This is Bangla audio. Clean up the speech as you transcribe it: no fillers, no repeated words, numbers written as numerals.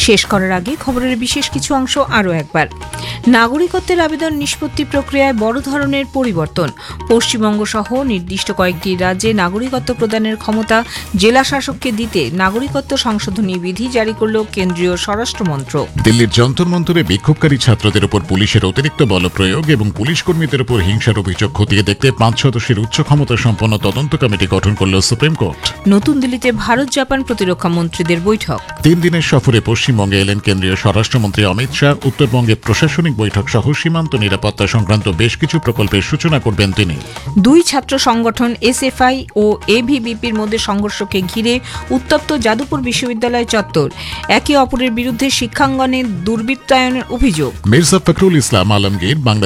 শেষ করার আগে খবরের বিশেষ কিছু অংশ আরও একবার। নাগরিকত্বের আবেদন নিষ্পত্তি প্রক্রিয়ায় বড় ধরনের পরিবর্তন। পশ্চিমবঙ্গ সহ নির্দিষ্ট কয়েকটি রাজ্যে নাগরিকত্ব প্রদানের ক্ষমতা জেলা শাসককে দিতে নাগরিকত্ব সংশোধনী বিধি জারি করল কেন্দ্রীয় স্বরাষ্ট্র মন্ত্রক। দিল্লির যন্তর মন্তরে বিক্ষোভকারী ছাত্রদের উপর পুলিশের অতিরিক্ত বল প্রয়োগ এবং পুলিশ কর্মীদের উপর হিংসার অভিযোগ খতিয়ে দেখতে 5 সদস্যের উচ্চ ক্ষমতা সম্পন্ন তদন্ত কমিটি গঠন করল সুপ্রিম কোর্ট। নতুন দিল্লিতে ভারত জাপান প্রতিরক্ষা মন্ত্রীদের বৈঠক। 3 দিনের সফরে পশ্চিমবঙ্গে এলেন কেন্দ্রীয় স্বরাষ্ট্রমন্ত্রী অমিত শাহ। উত্তরবঙ্গে প্রশাসনিক বৈঠক সহ সীমান্ত নিরাপত্তা সংক্রান্ত বেশ কিছু প্রকল্পের সূচনা করবেন তিনি। 2 ছাত্র সংগঠন এসএফআই ও এভিবিপির মধ্যে সংঘর্ষকে ঘিরে উত্তপ্ত যাদবপুর বিশ্ববিদ্যালয় চত্বর। একে অপরের বিরুদ্ধে শিক্ষাঙ্গনে দুর্বৃত্তায়নের অভিযোগ। মির্জা ফখরুল ইসলাম আলমগীর